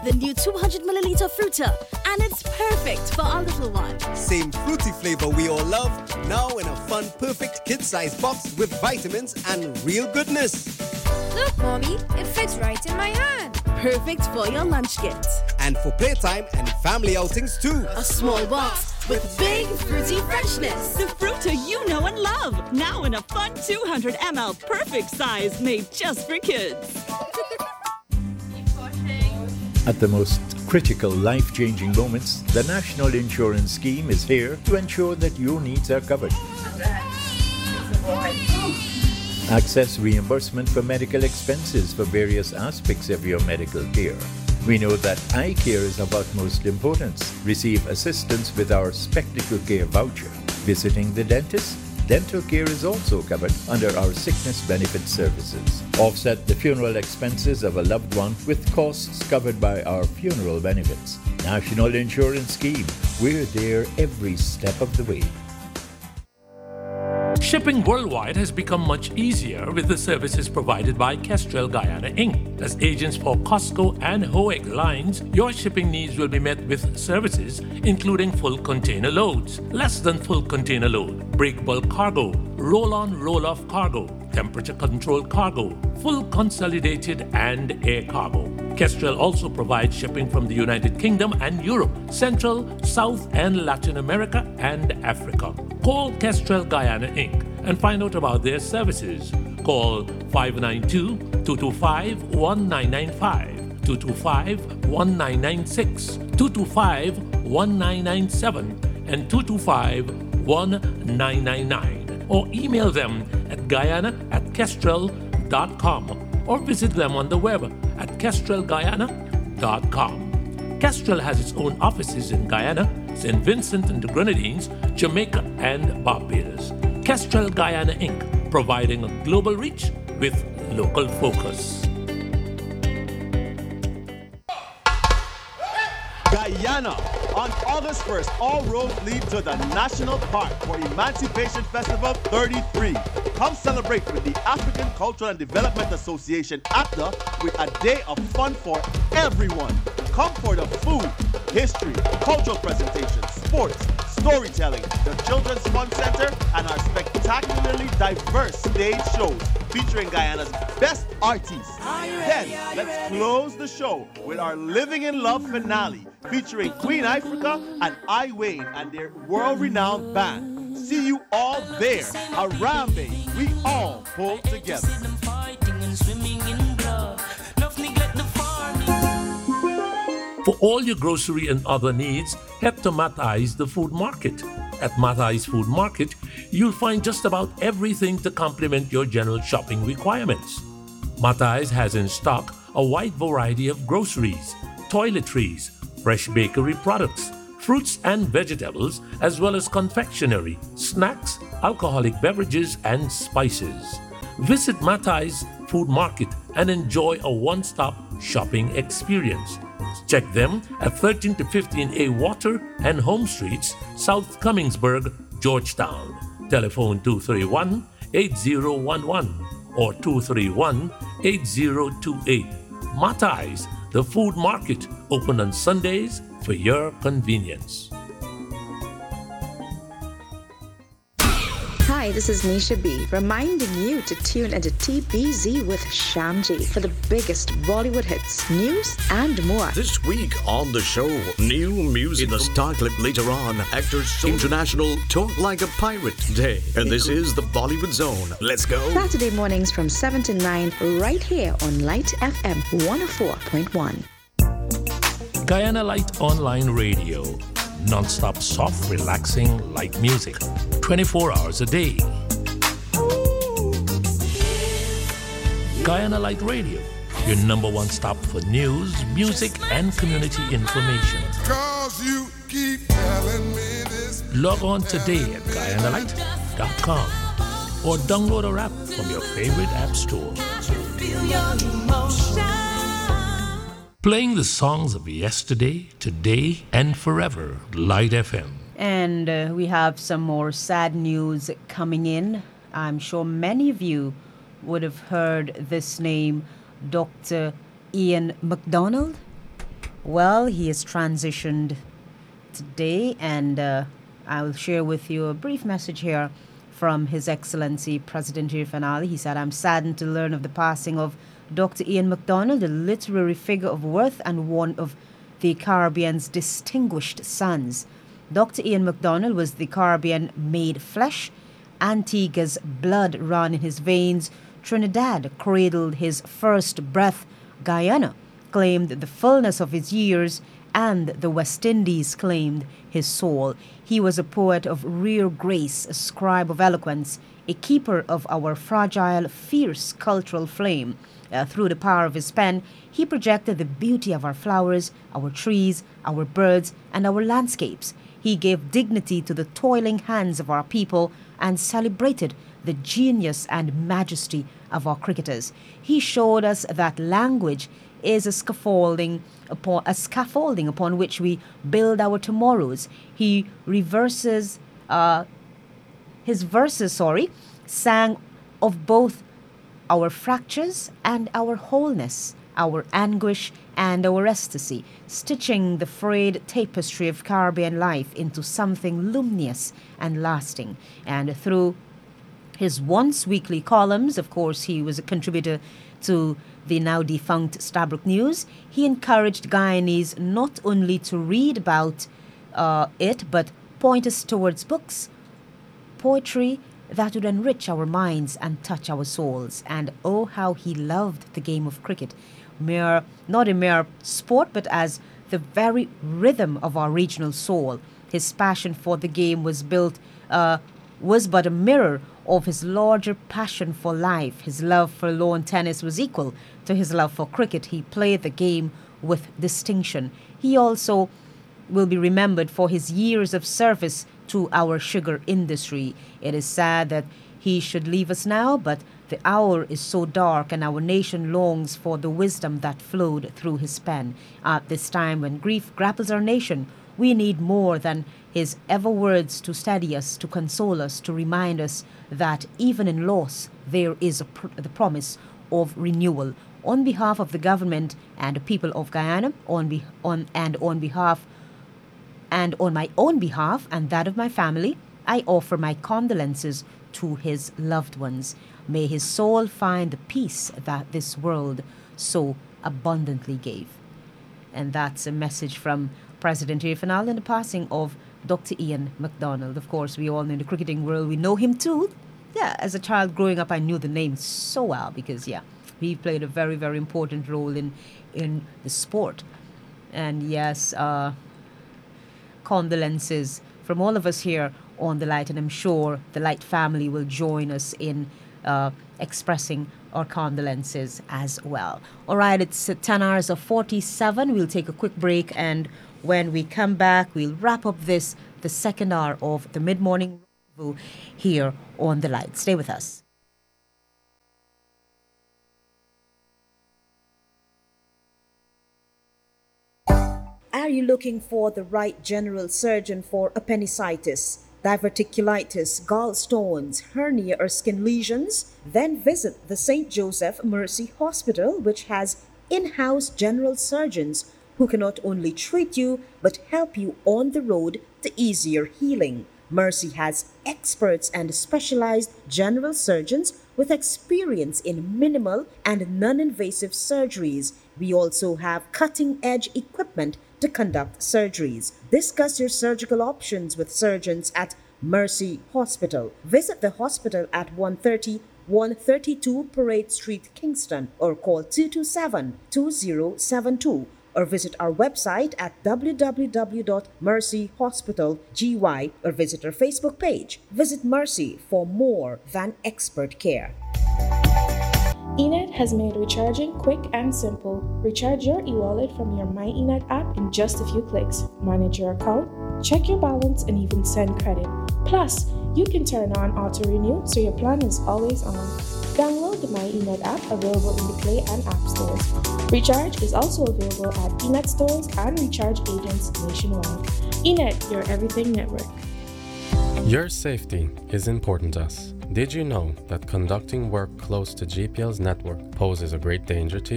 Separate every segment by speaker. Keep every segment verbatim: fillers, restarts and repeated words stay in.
Speaker 1: the new two hundred milliliter Fruta, and it's perfect for our little one.
Speaker 2: Same fruity flavor we all love, now in a fun, perfect kid-sized box with vitamins and real goodness.
Speaker 3: Look, Mommy, it fits right in my hand.
Speaker 1: Perfect for your lunch kit.
Speaker 2: And for playtime and family outings too.
Speaker 1: A small box with big fruity freshness.
Speaker 4: The Fruta you know and love, now in a fun two hundred milliliter perfect size made just for kids.
Speaker 5: At the most critical life-changing moments, the National Insurance Scheme is here to ensure that your needs are covered. Access reimbursement for medical expenses for various aspects of your medical care. We know that eye care is of utmost importance. Receive assistance with our Spectacle Care voucher. Visiting the dentist? Dental care is also covered under our sickness benefit services. Offset the funeral expenses of a loved one with costs covered by our funeral benefits. National Insurance Scheme. We're there every step of the way.
Speaker 6: Shipping worldwide has become much easier with the services provided by Kestrel Guyana Incorporated. As agents for Costco and Hoeg lines, your shipping needs will be met with services including full container loads, less than full container load, break bulk cargo, roll-on roll-off cargo, temperature controlled cargo, full consolidated and air cargo. Kestrel also provides shipping from the United Kingdom and Europe, Central, South and Latin America and Africa. Call Kestrel Guyana Incorporated and find out about their services. Call five nine two, two two five, one nine nine five, two two five, one nine nine six, two two five, one nine nine seven, and two two five, one nine nine nine, or email them at guyana at kestrel dot com or visit them on the web at kestrel guyana dot com. Kestrel has its own offices in Guyana, Saint Vincent and the Grenadines, Jamaica, and Barbados. Kestrel Guyana Incorporated, providing a global reach with local focus.
Speaker 7: Guyana. On August first, all roads lead to the National Park for Emancipation Festival thirty-three. Come celebrate with the African Cultural and Development Association ACTA with a day of fun for everyone. Come for the food, history, cultural presentations, sports, storytelling, the Children's Fun Center, and our spectacularly diverse stage shows featuring Guyana's best artists. Then, let's close the show with our Living in Love finale featuring Queen Africa and I Wayne and their world-renowned band. See you all there. Harambe, we all pull together.
Speaker 6: For all your grocery and other needs, head to Matthi's the Food Market. At Matthi's Food Market, you'll find just about everything to complement your general shopping requirements. Matthi's has in stock a wide variety of groceries, toiletries, fresh bakery products, fruits and vegetables, as well as confectionery, snacks, alcoholic beverages, and spices. Visit Matthi's Food Market and enjoy a one-stop shopping experience. Check them at thirteen to fifteen A Water and Home Streets, South Cummingsburg, Georgetown. Telephone two three one, eight zero one one or two three one, eight zero two eight. Matthi's, the Food Market, open on Sundays for your convenience.
Speaker 8: Hi, this is Nisha B, reminding you to tune into T B Z with Shamji for the biggest Bollywood hits, news, and more.
Speaker 9: This week on the show, new music. In the star clip later on, actors International Talk Like a Pirate Day. And this is the Bollywood Zone. Let's go.
Speaker 8: Saturday mornings from seven to nine, right here on Light F M one oh four point one.
Speaker 6: Guyana Light Online Radio. Non-stop soft, relaxing, light music. twenty-four hours a day. Guyana Light Radio, your number one stop for news, music, and community information.
Speaker 10: You keep telling me this.
Speaker 6: Log on today at guyana light dot com or download our app from your favorite app store. Playing the songs of yesterday, today, and forever. Light F M.
Speaker 11: And uh, we have some more sad news coming in. I'm sure many of you would have heard this name, Doctor Ian McDonald. Well, he has transitioned today, and uh, I'll share with you a brief message here from His Excellency President Irfaan Ali. He said, "I'm saddened to learn of the passing of Doctor Ian McDonald, a literary figure of worth and one of the Caribbean's distinguished sons. Doctor Ian McDonald was the Caribbean made flesh. Antigua's blood ran in his veins. Trinidad cradled his first breath. Guyana claimed the fullness of his years, and the West Indies claimed his soul. He was a poet of rare grace, a scribe of eloquence, a keeper of our fragile, fierce cultural flame. Uh, through the power of his pen, he projected the beauty of our flowers, our trees, our birds, and our landscapes. He gave dignity to the toiling hands of our people and celebrated the genius and majesty of our cricketers. He showed us that language is a scaffolding upon a scaffolding upon which we build our tomorrows. He reverses uh, his verses, sorry, sang of both our fractures and our wholeness, our anguish and our ecstasy, stitching the frayed tapestry of Caribbean life into something luminous and lasting. And through his once weekly columns, of course, he was a contributor to the now defunct Stabroek News. He encouraged Guyanese not only to read about uh, it, but point us towards books, poetry that would enrich our minds and touch our souls. And oh, how he loved the game of cricket, mere not a mere sport, but as the very rhythm of our regional soul. His passion for the game was built uh, was but a mirror of his larger passion for life. His love for lawn tennis was equal to his love for cricket. He played the game with distinction. He also will be remembered for his years of service to our sugar industry. It is sad that he should leave us now, but the hour is so dark and our nation longs for the wisdom that flowed through his pen. At this time when grief grapples our nation, we need more than his ever words to steady us, to console us, to remind us that even in loss there is a pr- the promise of renewal. On behalf of the government and the people of Guyana, on, be- on and on behalf and on my own behalf and that of my family, I offer my condolences to his loved ones. May his soul find the peace that this world so abundantly gave. And that's a message from President Irfaan Ali in the passing of Doctor Ian McDonald. Of course, we all know in the cricketing world, we know him too. Yeah, as a child growing up, I knew the name so well because, yeah, he played a very, very important role in, in the sport. And yes, uh, condolences from all of us here on The Light, and I'm sure the Light family will join us in uh, expressing our condolences as well. All right, it's ten hours of forty-seven. We'll take a quick break, and when we come back, we'll wrap up this, the second hour of the mid-morning rendezvous here on The Light. Stay with us. Are you looking for the right general surgeon for appendicitis, diverticulitis, gallstones, hernia, or skin lesions? Then visit the Saint Joseph Mercy Hospital, which has in-house general surgeons who can not only treat you, but help you on the road to easier healing. Mercy has experts and specialized general surgeons with experience in minimal and non-invasive surgeries. We also have cutting-edge equipment to conduct surgeries. Discuss your surgical options with surgeons at Mercy Hospital. Visit the hospital at one thirty, one thirty-two Parade Street, Kingston, or call two two seven, two zero seven two, or visit our website at w w w dot mercy hospital g y, or visit our Facebook page. Visit Mercy for more than expert care.
Speaker 12: E net has made recharging quick and simple. Recharge your e-wallet from your My E net app in just a few clicks. Manage your account, check your balance, and even send credit. Plus, you can turn on auto renew so your plan is always on. Download the My E net app, available in the Play and App stores. Recharge is also available at E net stores and recharge agents nationwide. E net, your everything network.
Speaker 13: Your safety is important to us. Did you know that conducting work close to G P L's network poses a great danger to you?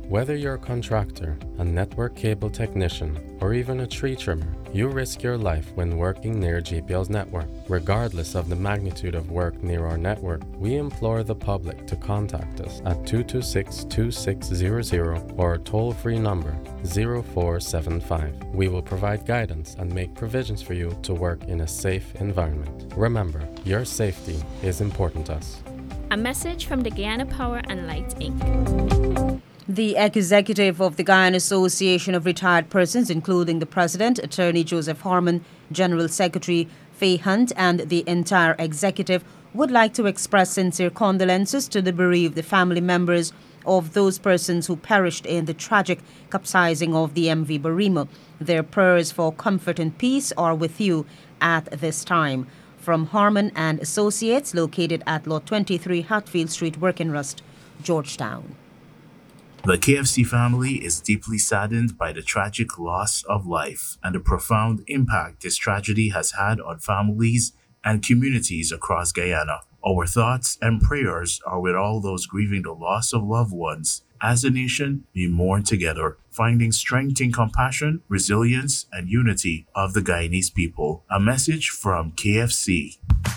Speaker 13: Whether you're a contractor, a network cable technician, or even a tree trimmer, you risk your life when working near G P L's network. Regardless of the magnitude of work near our network, we implore the public to contact us at two two six, two six zero zero or our toll-free number zero four seven five. We will provide guidance and make provisions for you to work in a safe environment. Remember, your safety is important to us.
Speaker 14: A message from the Guyana Power and Light Incorporated.
Speaker 11: The executive of the Guyana Association of Retired Persons, including the President, Attorney Joseph Harmon, General Secretary Faye Hunt, and the entire executive, would like to express sincere condolences to the bereaved family members of those persons who perished in the tragic capsizing of the M V Barima. Their prayers for comfort and peace are with you at this time. From Harmon and Associates, located at Lot twenty-three Hatfield Street, Workinrust, Georgetown.
Speaker 15: The K F C family is deeply saddened by the tragic loss of life and the profound impact this tragedy has had on families and communities across Guyana. Our thoughts and prayers are with all those grieving the loss of loved ones. As a nation, we mourn together, finding strength in compassion, resilience, and unity of the Guyanese people. A message from K F C.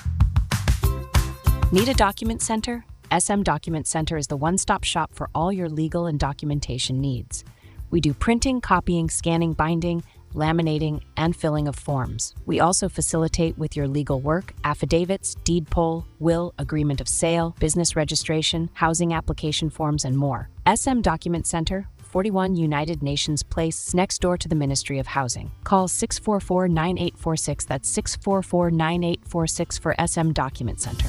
Speaker 16: Need a document center? S M Document Center is the one-stop shop for all your legal and documentation needs. We do printing, copying, scanning, binding, laminating, and filling of forms. We also facilitate with your legal work, affidavits, deed poll, will, agreement of sale, business registration, housing application forms, and more. S M Document Center, forty-one United Nations Place, next door to the Ministry of Housing. Call six four four, nine eight four six, that's six four four, nine eight four six for S M Document Center.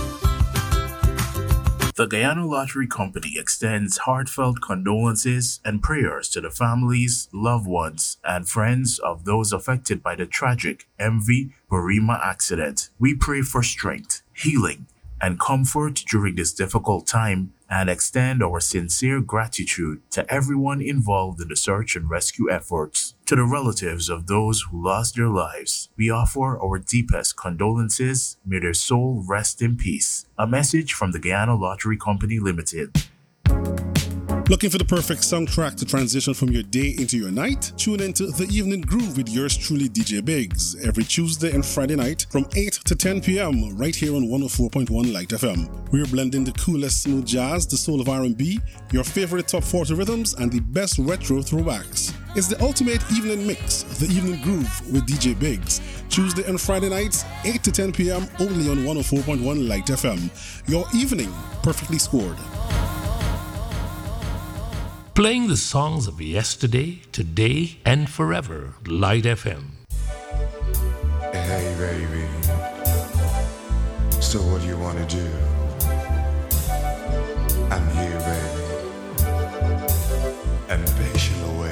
Speaker 15: The Guyana Lottery Company extends heartfelt condolences and prayers to the families, loved ones, and friends of those affected by the tragic M V Barima accident. We pray for strength, healing, and comfort during this difficult time and extend our sincere gratitude to everyone involved in the search and rescue efforts. To the relatives of those who lost their lives, we offer our deepest condolences. May their soul rest in peace. A message from the Guyana Lottery Company Limited.
Speaker 17: Looking for the perfect soundtrack to transition from your day into your night? Tune into The Evening Groove with yours truly, D J Biggs, every Tuesday and Friday night from eight to ten p.m. right here on one oh four point one Light F M. We're blending the coolest smooth jazz, the soul of R and B, your favorite top forty rhythms, and the best retro throwbacks. It's the ultimate evening mix, The Evening Groove with D J Biggs. Tuesday and Friday nights, eight to ten p.m. only on one oh four point one Light F M. Your evening perfectly scored.
Speaker 6: Playing the songs of yesterday, today, and forever. Light F M.
Speaker 10: Hey, baby. So what do you want to do? I'm here.